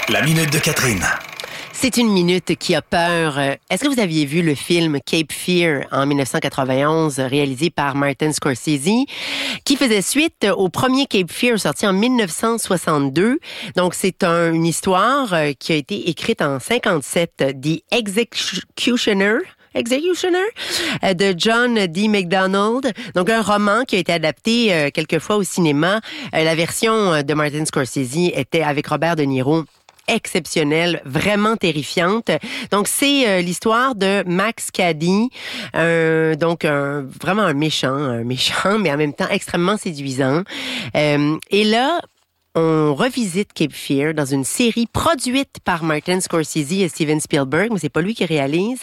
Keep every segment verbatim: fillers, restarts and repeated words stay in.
La Minute de Catherine. C'est une minute qui a peur. Est-ce que vous aviez vu le film Cape Fear en dix-neuf cent quatre-vingt-onze, réalisé par Martin Scorsese, qui faisait suite au premier Cape Fear sorti en dix-neuf cent soixante-deux. Donc, c'est un, une histoire qui a été écrite en cinquante-sept, The Executioner. Executioner de John D. MacDonald. Donc, un roman qui a été adapté euh, quelques fois au cinéma. Euh, la version de Martin Scorsese était avec Robert De Niro. Exceptionnelle, vraiment terrifiante. Donc, c'est euh, l'histoire de Max Cady, euh, donc un, vraiment un méchant, un méchant, mais en même temps extrêmement séduisant. Euh, et là, on revisite Cape Fear dans une série produite par Martin Scorsese et Steven Spielberg, mais c'est pas lui qui réalise.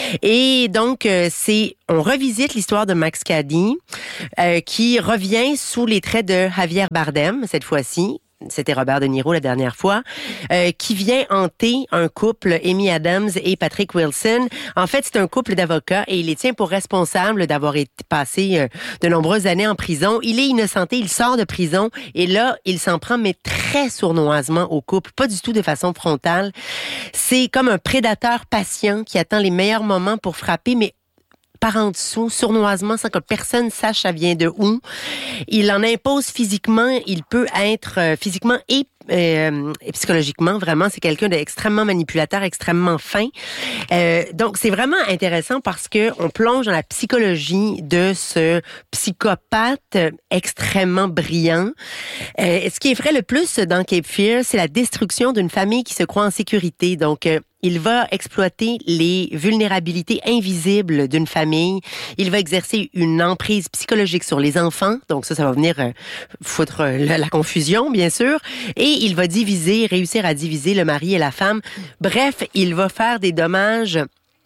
Et donc, euh, c'est on revisite l'histoire de Max Cady, euh, qui revient sous les traits de Javier Bardem, cette fois-ci. C'était Robert De Niro la dernière fois, euh, qui vient hanter un couple, Amy Adams et Patrick Wilson. En fait, c'est un couple d'avocats et il les tient pour responsables d'avoir été passé euh, de nombreuses années en prison. Il est innocenté, il sort de prison et là, il s'en prend, mais très sournoisement au couple, pas du tout de façon frontale. C'est comme un prédateur patient qui attend les meilleurs moments pour frapper, mais par en dessous, sournoisement, sans que personne sache ça vient de où. Il en impose physiquement, il peut être euh, physiquement et, euh, et psychologiquement, vraiment, c'est quelqu'un d'extrêmement manipulateur, extrêmement fin. Euh, donc, c'est vraiment intéressant parce que on plonge dans la psychologie de ce psychopathe extrêmement brillant. Euh, ce qui effraie le plus dans Cape Fear, c'est la destruction d'une famille qui se croit en sécurité. Donc, euh, il va exploiter les vulnérabilités invisibles d'une famille. Il va exercer une emprise psychologique sur les enfants. Donc ça, ça va venir euh, foutre euh, la, la confusion, bien sûr. Et il va diviser, réussir à diviser le mari et la femme. Bref, il va faire des dommages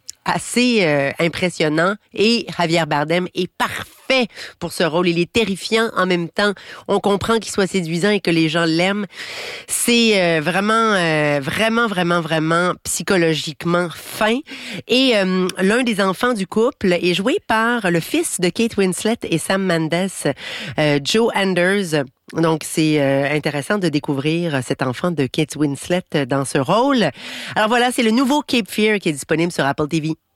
assez euh, impressionnant et Javier Bardem est parfait pour ce rôle. Il est terrifiant en même temps. On comprend qu'il soit séduisant et que les gens l'aiment. C'est euh, vraiment, euh, vraiment, vraiment, vraiment psychologiquement fin. Et euh, l'un des enfants du couple est joué par le fils de Kate Winslet et Sam Mendes, euh, Joe Anders. Donc, c'est euh, intéressant de découvrir cet enfant de Kate Winslet dans ce rôle. Alors voilà, c'est le nouveau Cape Fear qui est disponible sur Apple T V.